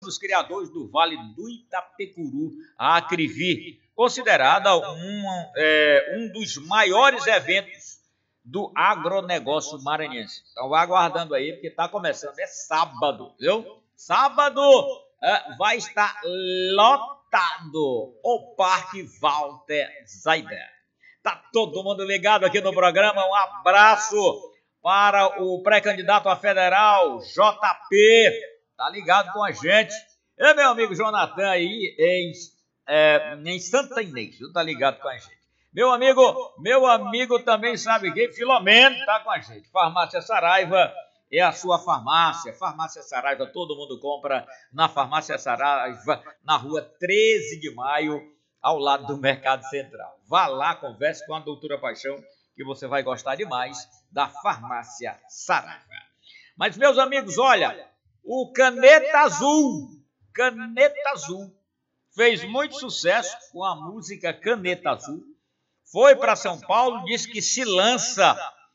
dos criadores do Vale do Itapecuru, a Acrivi, considerada um dos maiores eventos do agronegócio maranhense. Então, aguardando aí, porque está começando, é sábado, viu? Sábado vai estar lotado o Parque Walter Zaider. Tá todo mundo ligado aqui no programa, um abraço para o pré-candidato a federal, JP, tá ligado com a gente. E meu amigo Jonathan aí em Santa Inês, tá ligado com a gente. Meu amigo também sabe quem? Filomeno tá com a gente. Farmácia Saraiva é a sua farmácia. Farmácia Saraiva, todo mundo compra na Farmácia Saraiva, na rua 13 de maio, ao lado do Mercado Central. Vá lá, converse com a doutora Paixão, que você vai gostar demais da Farmácia Saraiva. Mas, meus amigos, olha, o Caneta Azul, fez muito sucesso com a música Caneta Azul. Foi para São Paulo, disse que se lança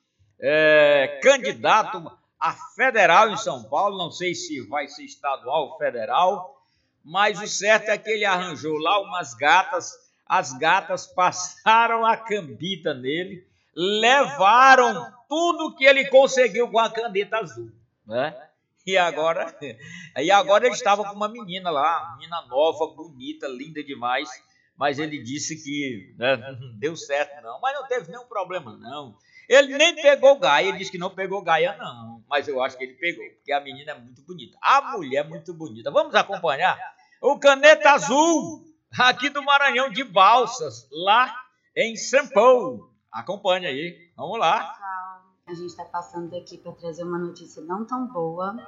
candidato a federal em São Paulo, não sei se vai ser estadual ou federal, mas o certo é que ele arranjou lá umas gatas, as gatas passaram a cambita nele, levaram tudo que ele conseguiu com a caneta azul, né? E agora ele estava com uma menina lá, menina nova, bonita, linda demais, mas ele disse que não deu certo não, mas não teve nenhum problema não. Ele nem pegou gaia, ele disse que não pegou gaia não, mas eu acho que ele pegou, porque a menina é muito bonita, a mulher é muito bonita. Vamos acompanhar o Caneta Azul, aqui do Maranhão de Balsas, lá em São Paulo. Acompanha aí, vamos lá. Pessoal, a gente está passando aqui para trazer uma notícia não tão boa,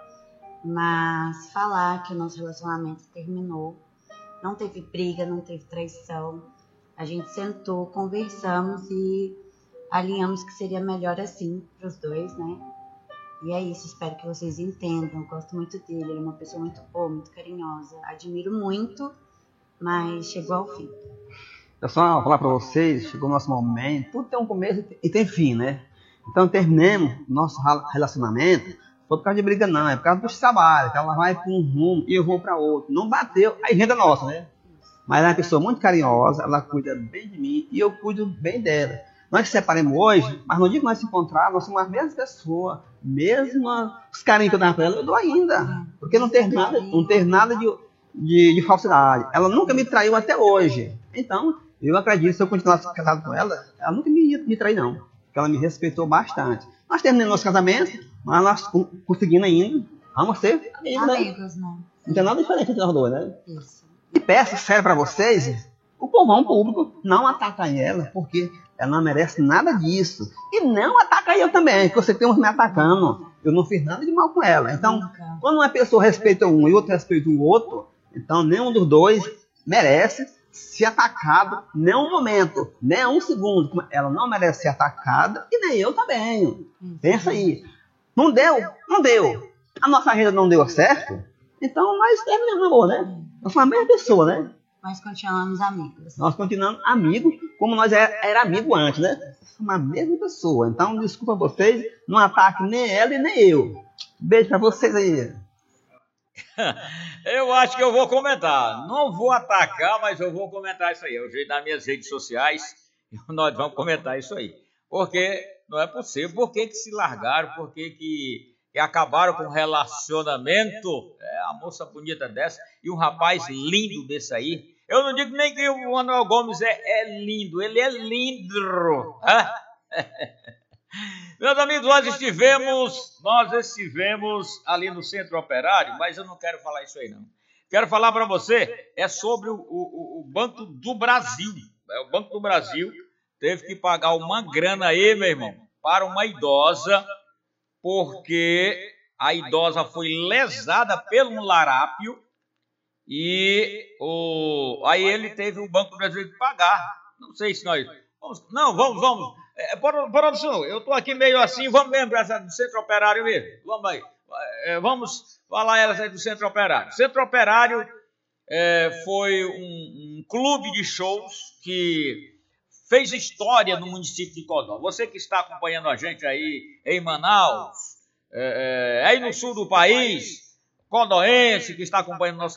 mas falar que o nosso relacionamento terminou. Não teve briga, não teve traição. A gente sentou, conversamos e alinhamos que seria melhor assim para os dois, né? E é isso, espero que vocês entendam. Eu gosto muito dele, ele é uma pessoa muito boa, muito carinhosa. Admiro muito, mas chegou ao fim. Eu só falar para vocês, chegou o nosso momento, tudo tem um começo e tem fim, né? Então terminemos nosso relacionamento, foi por causa de briga não, é por causa do trabalho, que ela vai para um rumo e eu vou para outro. Não bateu, a agenda é nossa, né? Mas ela é uma pessoa muito carinhosa, ela cuida bem de mim e eu cuido bem dela. Nós se separamos hoje, mas no dia que nós se encontrarmos, nós somos as mesmas pessoas, mesmo os carinhos que eu dava para ela, eu dou ainda. Porque não tem nada de falsidade. Ela nunca me traiu até hoje. Então, eu acredito que se eu continuasse casado com ela, ela nunca me trair não. Porque ela me respeitou bastante. Nós terminamos nosso casamento, mas nós conseguimos ainda, vamos ser amigos, né? Não tem nada diferente entre nós dois, né? Isso. E peço sério para vocês, o povão público não atacar ela, porque ela não merece nada disso. E não atacar eu também, porque você tem uns me atacando. Eu não fiz nada de mal com ela. Então, quando uma pessoa respeita um e outro respeita o outro, então nenhum dos dois merece ser atacado nem um momento, nem um segundo. Ela não merece ser atacada e nem eu também. Pensa aí. Não deu. A nossa agenda não deu certo, então nós terminamos o amor, né? Nós somos a mesma pessoa, né? Nós continuamos amigos. Nós continuamos amigos, como nós era amigo antes, né? Somos a mesma pessoa. Então, desculpa vocês, não ataque nem ela e nem eu. Beijo pra vocês aí. Eu acho que eu vou comentar. Não vou atacar, mas eu vou comentar isso aí. Eu jeito nas minhas redes sociais, nós vamos comentar isso aí. Porque não é possível. Por que se largaram? Por que acabaram com um relacionamento? A moça bonita dessa e um rapaz lindo desse aí. Eu não digo nem que o Manuel Gomes é lindo. Ele é lindo. Meus amigos, nós estivemos ali no Centro Operário, mas eu não quero falar isso aí não. Quero falar para você, sobre o Banco do Brasil. O Banco do Brasil teve que pagar uma grana aí, meu irmão, para uma idosa, porque a idosa foi lesada pelo larápio e aí ele teve o Banco do Brasil que pagar. Não sei se nós... Vamos. Produção, eu estou aqui meio assim, vamos lembrar do Centro Operário mesmo. Vamos aí. Vamos falar elas aí do Centro Operário. Centro Operário foi um clube de shows que fez história no município de Codó. Você que está acompanhando a gente aí em Manaus, aí no sul do país, Condoense, que está acompanhando nosso